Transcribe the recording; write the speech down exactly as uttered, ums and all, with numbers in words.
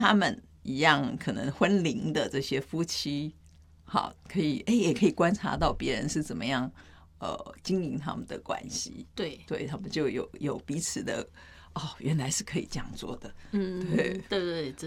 他们一样可能婚龄的这些夫妻，好，可以哎，也可以观察到别人是怎么样呃经营他们的关系， 对对，他们就有有彼此的哦，原来是可以这样做的， 嗯， 对对对对。